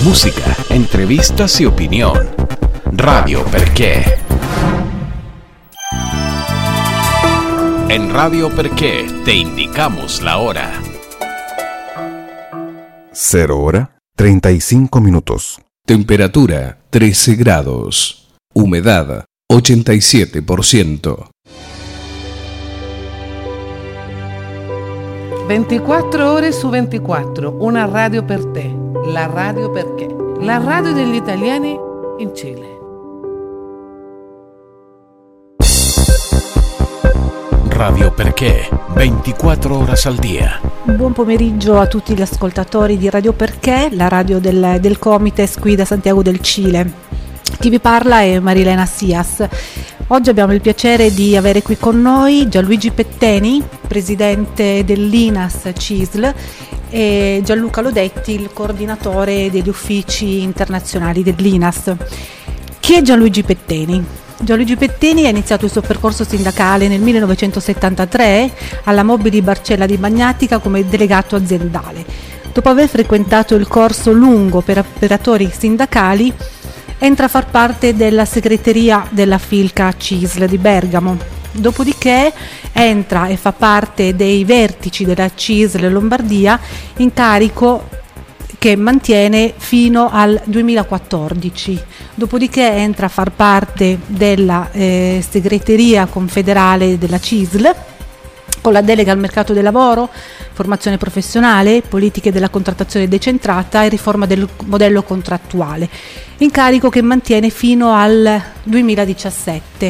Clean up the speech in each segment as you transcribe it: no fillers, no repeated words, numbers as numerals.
música, entrevistas y opinión. Radio Perché. En Radio Perché te indicamos la hora. 0:35. Temperatura 13 grados. Humedad 87%. 24 ore su 24, una radio per te, la Radio Perché, la radio degli italiani in Cile. Radio Perché, 24 horas al día. Buon pomeriggio a tutti gli ascoltatori di Radio Perché, la radio del Comites qui da Santiago del Cile. Chi vi parla è Marilena Sias. Oggi abbiamo il piacere di avere qui con noi Gianluigi Petteni, presidente dell'INAS CISL, e Gianluca Lodetti, il coordinatore degli uffici internazionali dell'INAS. Chi è Gianluigi Petteni? Gianluigi Petteni ha iniziato il suo percorso sindacale nel 1973 alla Mobili Barcella di Bagnatica come delegato aziendale. Dopo aver frequentato il corso lungo per operatori sindacali, entra a far parte della segreteria della Filca CISL di Bergamo. Dopodiché entra e fa parte dei vertici della CISL Lombardia, incarico che mantiene fino al 2014. Dopodiché entra a far parte della segreteria confederale della CISL, con la delega al mercato del lavoro, formazione professionale, politiche della contrattazione decentrata e riforma del modello contrattuale, incarico che mantiene fino al 2017.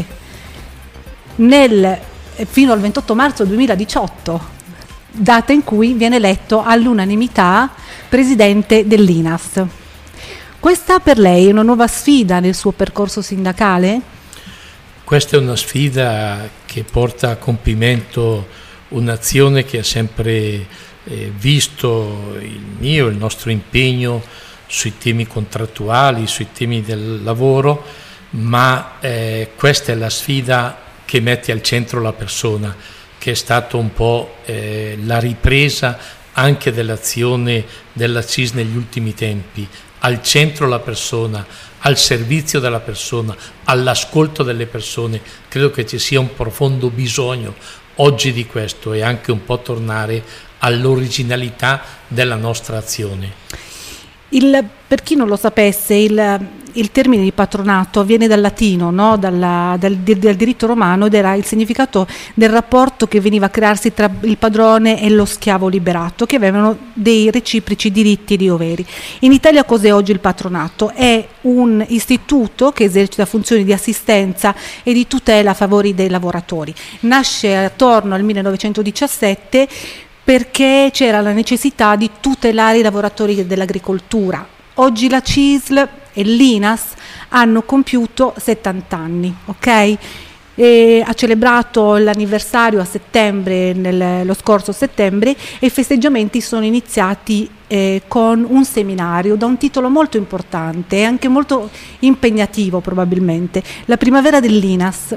Fino al 28 marzo 2018, data in cui viene eletto all'unanimità presidente dell'INAS. Questa per lei è una nuova sfida nel suo percorso sindacale? Questa è una sfida che porta a compimento un'azione che ha sempre visto il nostro impegno sui temi contrattuali, sui temi del lavoro, ma questa è la sfida che mette al centro la persona, che è stato un po' la ripresa anche dell'azione della CIS negli ultimi tempi, al centro la persona, al servizio della persona, all'ascolto delle persone. Credo che ci sia un profondo bisogno oggi di questo e anche un po' tornare all'originalità della nostra azione. Per chi non lo sapesse, il termine di patronato viene dal latino, no? dal diritto romano, ed era il significato del rapporto che veniva a crearsi tra il padrone e lo schiavo liberato, che avevano dei reciproci diritti e doveri. In Italia cos'è oggi il patronato? È un istituto che esercita funzioni di assistenza e di tutela a favore dei lavoratori. Nasce attorno al 1917 perché c'era la necessità di tutelare i lavoratori dell'agricoltura. Oggi la CISL e l'INAS hanno compiuto 70 anni, ok? E ha celebrato l'anniversario a settembre, lo scorso settembre, e i festeggiamenti sono iniziati con un seminario da un titolo molto importante e anche molto impegnativo probabilmente, La primavera dell'INAS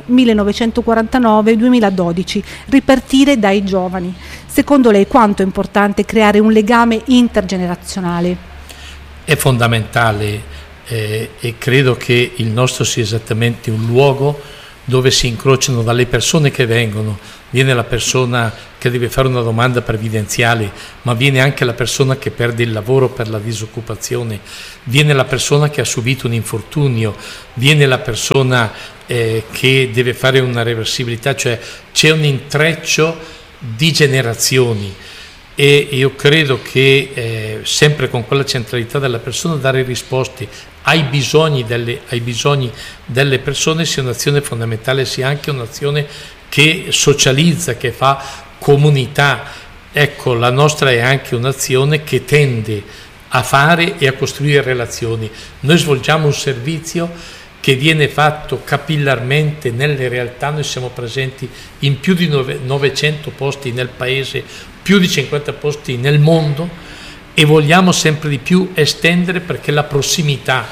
1949-2012, ripartire dai giovani. Secondo lei quanto è importante creare un legame intergenerazionale? È fondamentale e credo che il nostro sia esattamente un luogo dove si incrociano dalle persone che vengono. Viene la persona che deve fare una domanda previdenziale, ma viene anche la persona che perde il lavoro per la disoccupazione, viene la persona che ha subito un infortunio, viene la persona che deve fare una reversibilità, cioè c'è un intreccio di generazioni. E io credo che sempre con quella centralità della persona dare risposte ai bisogni delle persone sia un'azione fondamentale, sia anche un'azione che socializza, che fa comunità. Ecco, la nostra è anche un'azione che tende a fare e a costruire relazioni. Noi svolgiamo un servizio che viene fatto capillarmente nelle realtà. Noi siamo presenti in più di 900 posti nel paese, più di 50 posti nel mondo, e vogliamo sempre di più estendere, perché la prossimità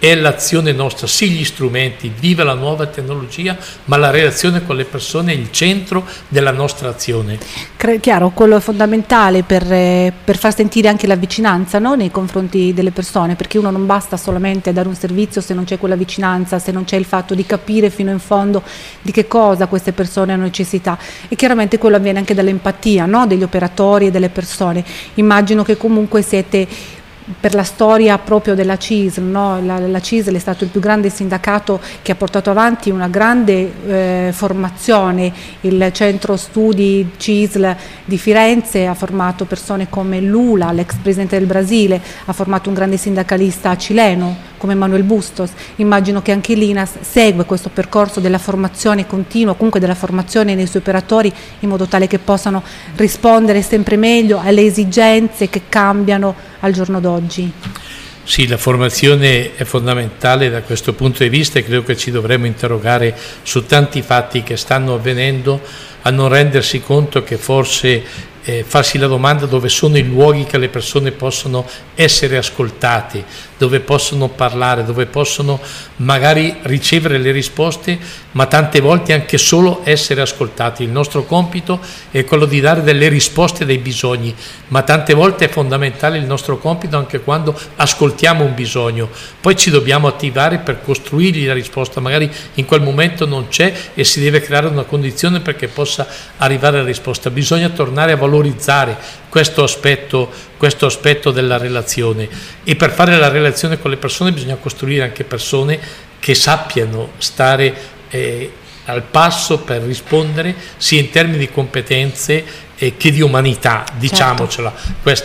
è l'azione nostra, sì gli strumenti, viva la nuova tecnologia, ma la relazione con le persone è il centro della nostra azione. Chiaro, quello è fondamentale per far sentire anche la vicinanza, no? Nei confronti delle persone, perché uno non basta solamente dare un servizio se non c'è quella vicinanza, se non c'è il fatto di capire fino in fondo di che cosa queste persone hanno necessità, e chiaramente quello avviene anche dall'empatia, no? Degli operatori e delle persone. Immagino che comunque siete, per la storia proprio della CISL, no? La CISL è stato il più grande sindacato che ha portato avanti una grande formazione. Il centro studi CISL di Firenze ha formato persone come Lula, l'ex presidente del Brasile, ha formato un grande sindacalista cileno come Manuel Bustos. Immagino che anche l'INAS segue questo percorso della formazione continua, comunque della formazione nei suoi operatori, in modo tale che possano rispondere sempre meglio alle esigenze che cambiano al giorno d'oggi. Sì, la formazione è fondamentale da questo punto di vista, e credo che ci dovremmo interrogare su tanti fatti che stanno avvenendo, a non rendersi conto che forse farsi la domanda dove sono i luoghi che le persone possono essere ascoltate, dove possono parlare, dove possono magari ricevere le risposte, ma tante volte anche solo essere ascoltati. Il nostro compito è quello di dare delle risposte dei bisogni, ma tante volte è fondamentale il nostro compito anche quando ascoltiamo un bisogno. Poi ci dobbiamo attivare per costruirgli la risposta, magari in quel momento non c'è e si deve creare una condizione perché possa arrivare alla risposta. Bisogna tornare a valorizzare questo aspetto della relazione, e per fare la relazione con le persone bisogna costruire anche persone che sappiano stare al passo per rispondere sia in termini di competenze che di umanità, diciamocela,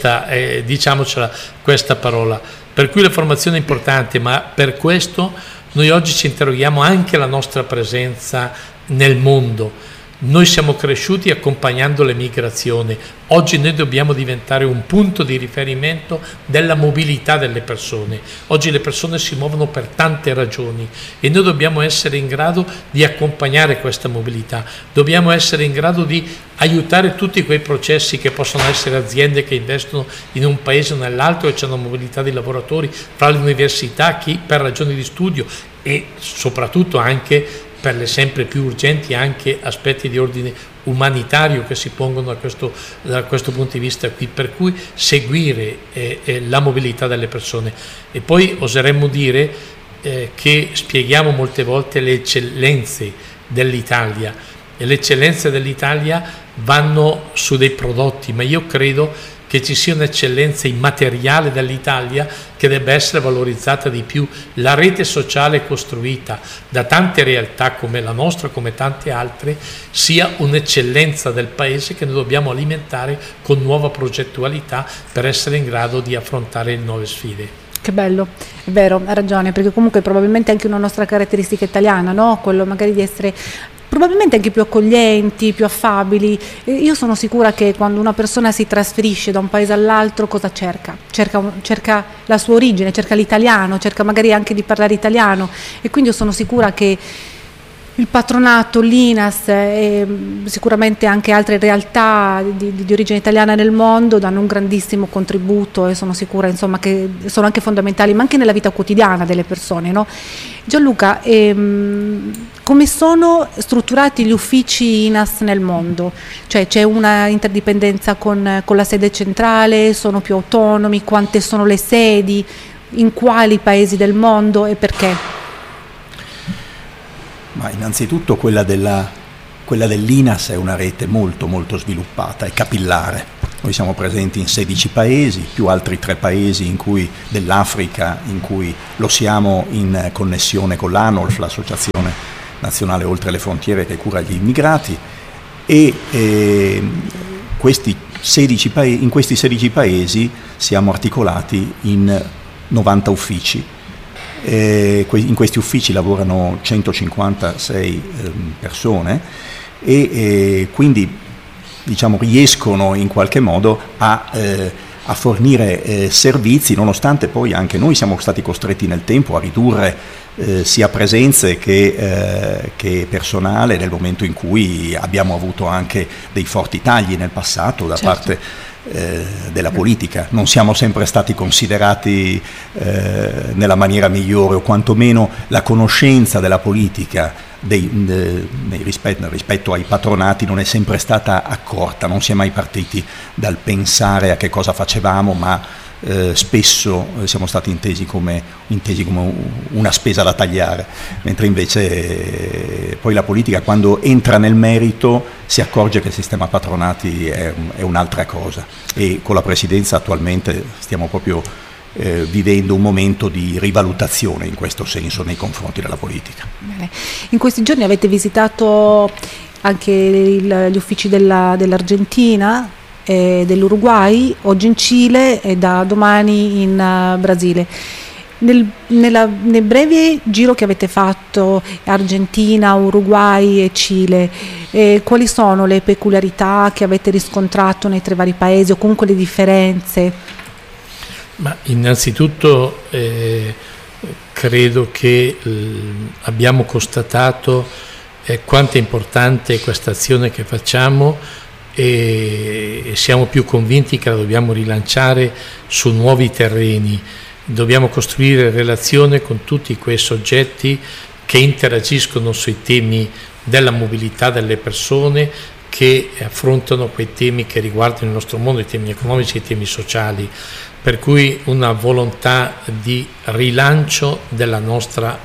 certo. Questa parola. Per cui la formazione è importante, ma per questo noi oggi ci interroghiamo anche la nostra presenza nel mondo. Noi siamo cresciuti accompagnando le migrazioni, oggi noi dobbiamo diventare un punto di riferimento della mobilità delle persone. Oggi le persone si muovono per tante ragioni e noi dobbiamo essere in grado di accompagnare questa mobilità, dobbiamo essere in grado di aiutare tutti quei processi che possono essere aziende che investono in un paese o nell'altro e c'è una mobilità di lavoratori fra le università, chi per ragioni di studio e soprattutto anche per le sempre più urgenti anche aspetti di ordine umanitario che si pongono da questo punto di vista qui, per cui seguire la mobilità delle persone. E poi oseremmo dire che spieghiamo molte volte le eccellenze dell'Italia, e le eccellenze dell'Italia vanno su dei prodotti, ma io credo che ci sia un'eccellenza immateriale dell'Italia che debba essere valorizzata di più. La rete sociale costruita da tante realtà come la nostra, come tante altre, sia un'eccellenza del Paese che noi dobbiamo alimentare con nuova progettualità per essere in grado di affrontare le nuove sfide. Che bello, è vero, ha ragione, perché comunque probabilmente anche una nostra caratteristica italiana, no? Quello magari di essere probabilmente anche più accoglienti, più affabili. Io sono sicura che quando una persona si trasferisce da un paese all'altro cosa cerca? Cerca la sua origine, cerca l'italiano, cerca magari anche di parlare italiano, e quindi io sono sicura che il patronato, l'INAS e sicuramente anche altre realtà di origine italiana nel mondo danno un grandissimo contributo, e sono sicura insomma che sono anche fondamentali, ma anche nella vita quotidiana delle persone, no? Gianluca, come sono strutturati gli uffici INAS nel mondo? Cioè c'è una interdipendenza con la sede centrale, sono più autonomi, quante sono le sedi, in quali paesi del mondo e perché? Ma innanzitutto quella dell'INAS è una rete molto molto sviluppata e capillare. Noi siamo presenti in 16 paesi, più altri 3 paesi dell'Africa in cui lo siamo in connessione con l'ANOLF, l'Associazione Nazionale Oltre le Frontiere che cura gli immigrati, e in questi 16 paesi siamo articolati in 90 uffici. In questi uffici lavorano 156 persone e quindi diciamo riescono in qualche modo a fornire servizi, nonostante poi anche noi siamo stati costretti nel tempo a ridurre sia presenze che personale, nel momento in cui abbiamo avuto anche dei forti tagli nel passato da parte della politica. Non siamo sempre stati considerati nella maniera migliore, o quantomeno la conoscenza della politica rispetto ai patronati non è sempre stata accorta. Non si è mai partiti dal pensare a che cosa facevamo, ma spesso siamo stati intesi come una spesa da tagliare, mentre invece poi la politica, quando entra nel merito, si accorge che il sistema patronati è un'altra cosa, e con la Presidenza attualmente stiamo proprio vivendo un momento di rivalutazione in questo senso nei confronti della politica. Bene. In questi giorni avete visitato anche gli uffici dell'Argentina, dell'Uruguay, oggi in Cile e da domani in Brasile. Nel breve giro che avete fatto, Argentina, Uruguay e Cile, quali sono le peculiarità che avete riscontrato nei tre vari paesi, o comunque le differenze? Ma innanzitutto credo che abbiamo constatato quanto è importante questa azione che facciamo, e siamo più convinti che la dobbiamo rilanciare su nuovi terreni. Dobbiamo costruire relazione con tutti quei soggetti che interagiscono sui temi della mobilità delle persone, che affrontano quei temi che riguardano il nostro mondo, i temi economici e i temi sociali, per cui una volontà di rilancio della nostra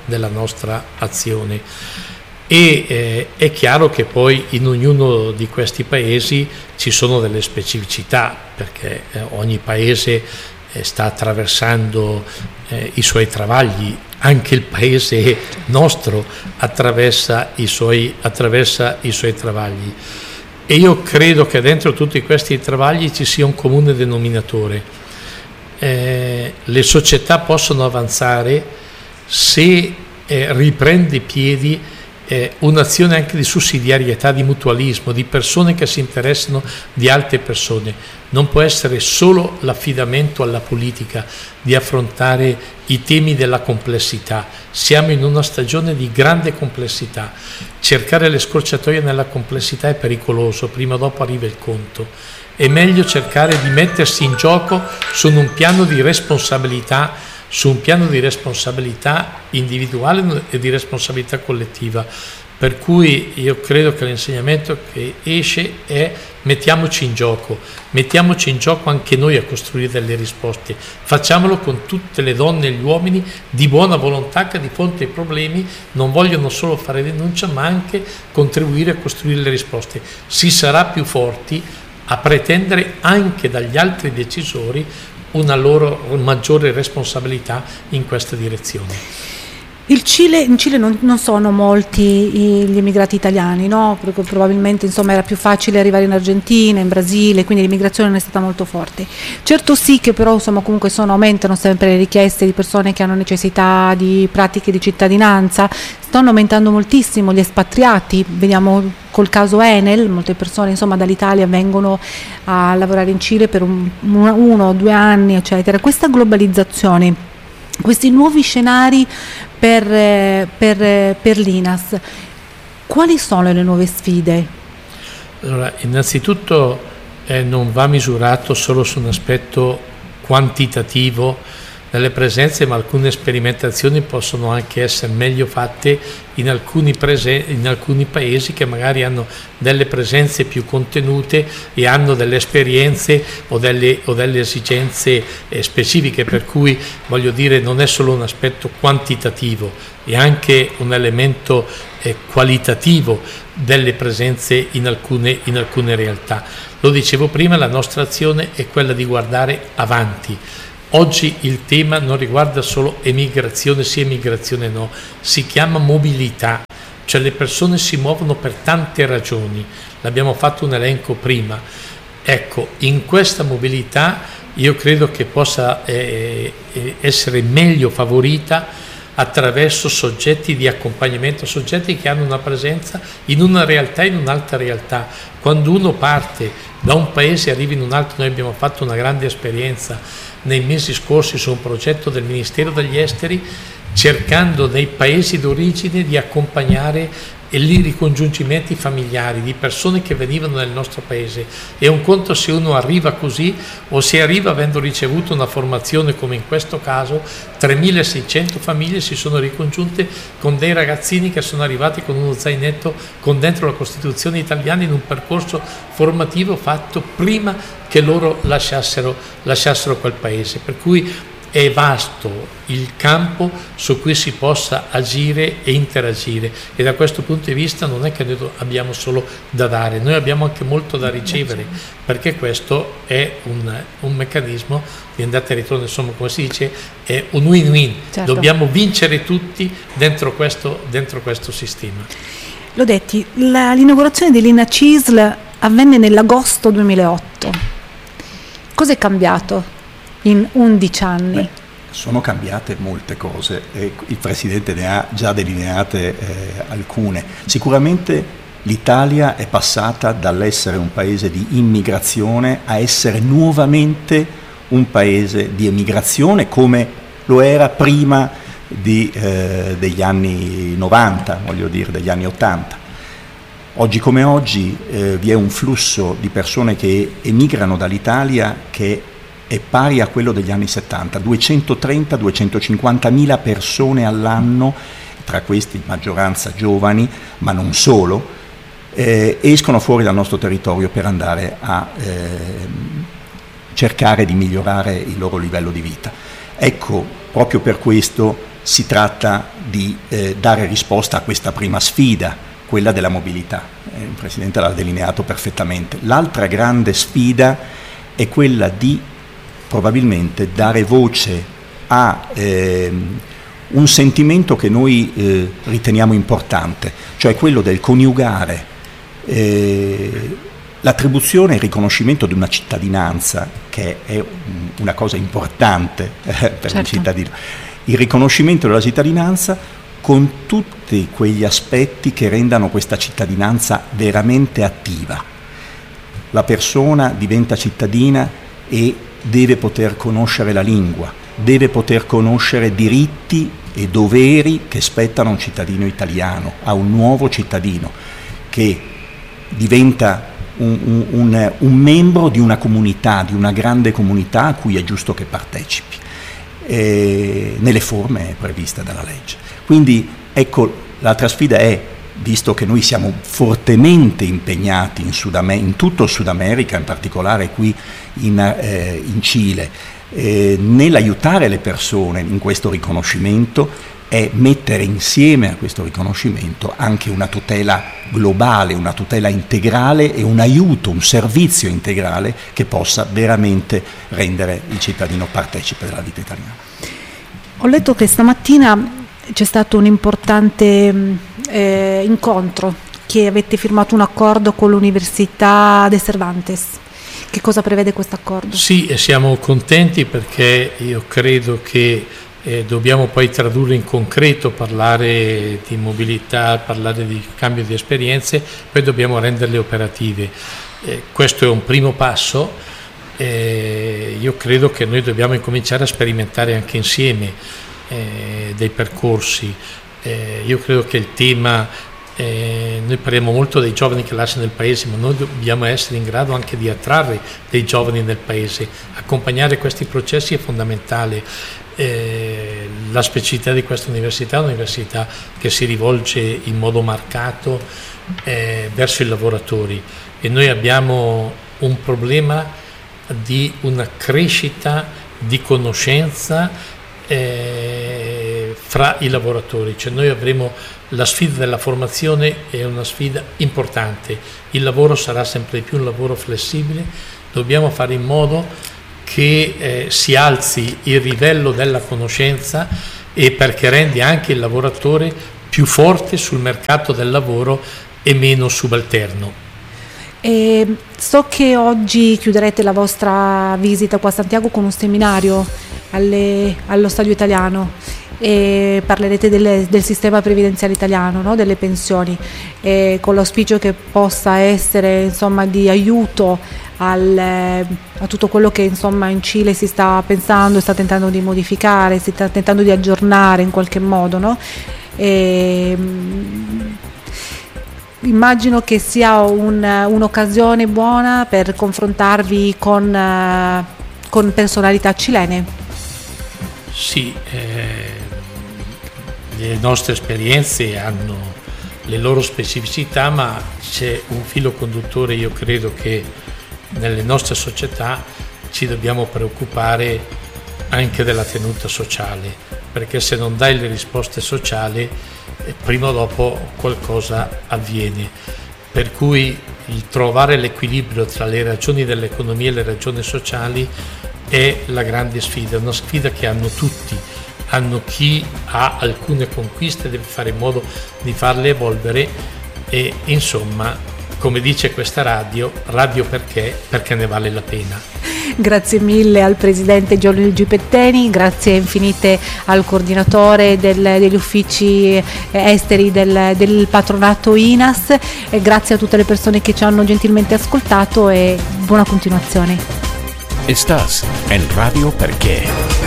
azione. E è chiaro che poi in ognuno di questi paesi ci sono delle specificità, perché ogni paese sta attraversando i suoi travagli, anche il paese nostro attraversa i suoi travagli, e io credo che dentro tutti questi travagli ci sia un comune denominatore. Le società possono avanzare se riprende piedi un'azione anche di sussidiarietà, di mutualismo, di persone che si interessano di altre persone. Non può essere solo l'affidamento alla politica di affrontare i temi della complessità. Siamo in una stagione di grande complessità. Cercare le scorciatoie nella complessità è pericoloso, prima o dopo arriva il conto. È meglio cercare di mettersi in gioco su un piano di responsabilità, individuale e di responsabilità collettiva. Per cui io credo che l'insegnamento che esce è: mettiamoci in gioco anche noi a costruire delle risposte, facciamolo con tutte le donne e gli uomini di buona volontà che di fronte ai problemi non vogliono solo fare denuncia, ma anche contribuire a costruire le risposte. Si sarà più forti a pretendere anche dagli altri decisori una loro maggiore responsabilità in questa direzione. In Cile non sono molti gli immigrati italiani, no? Perché probabilmente era più facile arrivare in Argentina, in Brasile, quindi l'immigrazione non è stata molto forte. Certo sì che però comunque aumentano sempre le richieste di persone che hanno necessità di pratiche di cittadinanza, stanno aumentando moltissimo gli espatriati, vediamo col caso Enel, molte persone dall'Italia vengono a lavorare in Cile per 1 o 2 anni, eccetera. Questa globalizzazione, questi nuovi scenari per l'INAS, quali sono le nuove sfide? Allora, innanzitutto non va misurato solo su un aspetto quantitativo delle presenze, ma alcune sperimentazioni possono anche essere meglio fatte in alcuni paesi che magari hanno delle presenze più contenute e hanno delle esperienze o delle esigenze specifiche, per cui non è solo un aspetto quantitativo, è anche un elemento qualitativo delle presenze in alcune realtà. Lo dicevo prima, la nostra azione è quella di guardare avanti. Oggi il tema non riguarda solo emigrazione sì, emigrazione no, si chiama mobilità, cioè le persone si muovono per tante ragioni, l'abbiamo fatto un elenco prima. Ecco, in questa mobilità io credo che possa essere meglio favorita attraverso soggetti di accompagnamento, soggetti che hanno una presenza in una realtà e in un'altra realtà. Quando uno parte da un paese e arriva in un altro, noi abbiamo fatto una grande esperienza nei mesi scorsi su un progetto del Ministero degli Esteri, cercando nei paesi d'origine di accompagnare e i ricongiungimenti familiari di persone che venivano nel nostro paese. È un conto se uno arriva così o se arriva avendo ricevuto una formazione, come in questo caso 3.600 famiglie si sono ricongiunte con dei ragazzini che sono arrivati con uno zainetto con dentro la Costituzione italiana in un percorso formativo fatto prima che loro lasciassero quel paese. Per cui è vasto il campo su cui si possa agire e interagire, e da questo punto di vista non è che noi abbiamo solo da dare, noi abbiamo anche molto da ricevere, perché questo è un meccanismo di andata e ritorno, insomma, come si dice, è un win-win. Certo. Dobbiamo vincere tutti dentro questo sistema. Lodetti, l'inaugurazione dell'INA CISL avvenne nell'agosto 2008. Cosa è cambiato in 11 anni? Sono cambiate molte cose e il Presidente ne ha già delineate alcune. Sicuramente l'Italia è passata dall'essere un paese di immigrazione a essere nuovamente un paese di emigrazione, come lo era prima degli anni 90, voglio dire, degli anni 80. Oggi come oggi vi è un flusso di persone che emigrano dall'Italia che è pari a quello degli anni 70, 230-250 mila persone all'anno, tra questi maggioranza giovani, ma non solo, escono fuori dal nostro territorio per andare a cercare di migliorare il loro livello di vita. Ecco, proprio per questo si tratta di dare risposta a questa prima sfida, quella della mobilità. Il Presidente l'ha delineato perfettamente. L'altra grande sfida è quella di probabilmente dare voce a un sentimento che noi riteniamo importante, cioè quello del coniugare l'attribuzione e il riconoscimento di una cittadinanza, che è una cosa importante per un cittadino, il riconoscimento della cittadinanza con tutti quegli aspetti che rendano questa cittadinanza veramente attiva. La persona diventa cittadina e deve poter conoscere la lingua, deve poter conoscere diritti e doveri che spettano a un cittadino italiano, a un nuovo cittadino che diventa un membro di una comunità, di una grande comunità a cui è giusto che partecipi, nelle forme previste dalla legge. Quindi ecco, l'altra sfida è, visto che noi siamo fortemente impegnati in tutto il Sud America, in particolare qui in Cile, nell'aiutare le persone in questo riconoscimento, è mettere insieme a questo riconoscimento anche una tutela globale, una tutela integrale e un aiuto, un servizio integrale che possa veramente rendere il cittadino partecipe della vita italiana. Ho letto che stamattina c'è stato un importante incontro, che avete firmato un accordo con l'Università de Cervantes. Che cosa prevede questo accordo? Sì, e siamo contenti perché io credo che dobbiamo poi tradurre in concreto, parlare di mobilità, parlare di cambio di esperienze, poi dobbiamo renderle operative. Questo è un primo passo. Io credo che noi dobbiamo incominciare a sperimentare anche insieme dei percorsi. Io credo che il tema, noi parliamo molto dei giovani che lasciano il paese, ma noi dobbiamo essere in grado anche di attrarre dei giovani nel paese. Accompagnare questi processi è fondamentale. La specificità di questa università è un'università che si rivolge in modo marcato verso i lavoratori, e noi abbiamo un problema di una crescita di conoscenza fra i lavoratori, cioè noi avremo la sfida della formazione, è una sfida importante, il lavoro sarà sempre di più un lavoro flessibile, dobbiamo fare in modo che si alzi il livello della conoscenza, e perché rendi anche il lavoratore più forte sul mercato del lavoro e meno subalterno. So che oggi chiuderete la vostra visita qua a Santiago con un seminario allo Stadio Italiano, e parlerete del sistema previdenziale italiano, no? Delle pensioni, con l'auspicio che possa essere, insomma, di aiuto a tutto quello che, insomma, in Cile si sta pensando, sta tentando di modificare, si sta tentando di aggiornare in qualche modo, no? immagino che sia un'occasione buona per confrontarvi con personalità cilene. Sì, le nostre esperienze hanno le loro specificità, ma c'è un filo conduttore. Io credo che nelle nostre società ci dobbiamo preoccupare anche della tenuta sociale, perché se non dai le risposte sociali, prima o dopo qualcosa avviene. Per cui il trovare l'equilibrio tra le ragioni dell'economia e le ragioni sociali è la grande sfida, una sfida che hanno tutti. Hanno chi ha alcune conquiste, deve fare in modo di farle evolvere e insomma, come dice questa radio perché ne vale la pena. Grazie mille al presidente Giorgio Luigi Petteni, grazie infinite al coordinatore degli uffici esteri del patronato INAS e grazie a tutte le persone che ci hanno gentilmente ascoltato e buona continuazione. Estás en Radio Perché.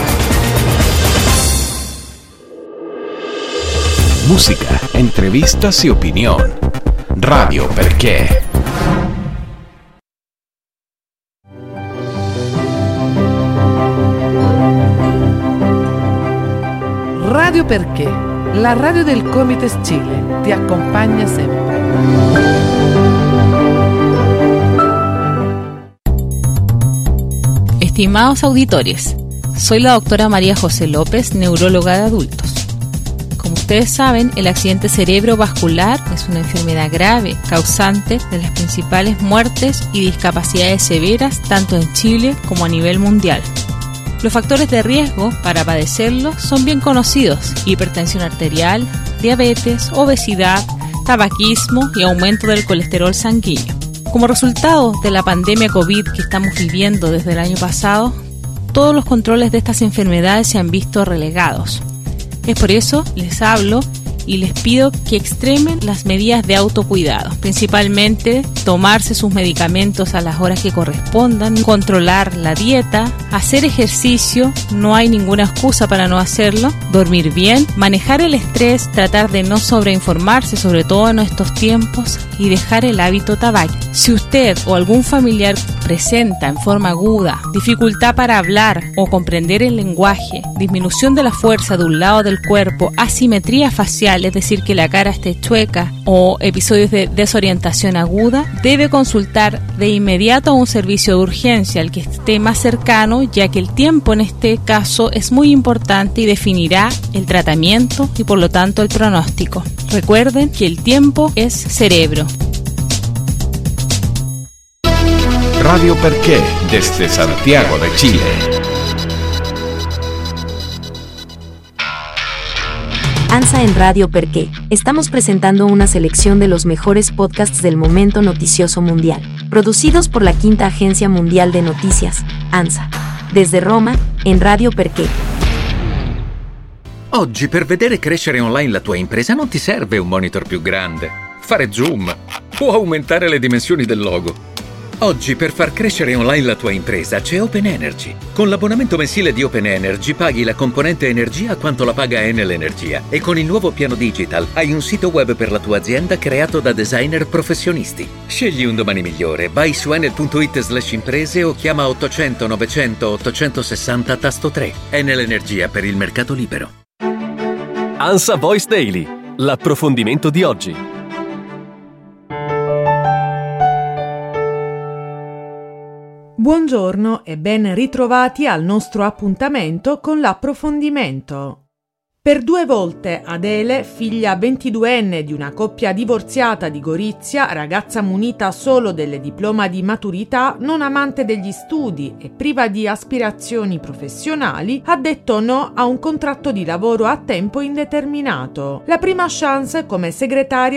Música, entrevistas y opinión. Radio Perché. Radio Perché, la radio del Comites Chile, ti acompaña siempre. Estimados auditores, soy la doctora María José López, neuróloga de adultos. Como ustedes saben, el accidente cerebrovascular es una enfermedad grave, causante de las principales muertes y discapacidades severas tanto en Chile como a nivel mundial. Los factores de riesgo para padecerlo son bien conocidos: hipertensión arterial, diabetes, obesidad, tabaquismo y aumento del colesterol sanguíneo. Como resultado de la pandemia COVID que estamos viviendo desde el año pasado, todos los controles de estas enfermedades se han visto relegados. Es por eso les hablo y les pido que extremen las medidas de autocuidado, principalmente tomarse sus medicamentos a las horas que correspondan, controlar la dieta, hacer ejercicio, no hay ninguna excusa para no hacerlo, dormir bien, manejar el estrés, tratar de no sobreinformarse, sobre todo en estos tiempos, y dejar el hábito tabaco. Si usted o algún familiar presenta en forma aguda dificultad para hablar o comprender el lenguaje, disminución de la fuerza de un lado del cuerpo, asimetría facial, es decir, que la cara esté chueca, o episodios de desorientación aguda, debe consultar de inmediato a un servicio de urgencia, al que esté más cercano, ya que el tiempo en este caso es muy importante y definirá el tratamiento y por lo tanto el pronóstico. Recuerden que el tiempo es cerebro. Radio Perché, desde Santiago de Chile. ANSA en Radio Perché. Estamos presentando una selección de los mejores podcasts del momento noticioso mundial, producidos por la Quinta Agencia Mundial de Noticias, ANSA. Desde Roma, en Radio Perché. Oggi per vedere crescere online la tua impresa non ti serve un monitor più grande, fare zoom o aumentare le dimensioni del logo. Oggi per far crescere online la tua impresa c'è Open Energy. Con l'abbonamento mensile di Open Energy paghi la componente energia quanto la paga Enel Energia e con il nuovo piano digital hai un sito web per la tua azienda creato da designer professionisti. Scegli un domani migliore, vai su enel.it/imprese o chiama 800 900 860 tasto 3. Enel Energia per il mercato libero. ANSA Voice Daily, l'approfondimento di oggi. Buongiorno e ben ritrovati al nostro appuntamento con l'approfondimento. Per 2 volte Adele, figlia 22enne di una coppia divorziata di Gorizia, ragazza munita solo del diploma di maturità, non amante degli studi e priva di aspirazioni professionali, ha detto no a un contratto di lavoro a tempo indeterminato. La prima chance come segretaria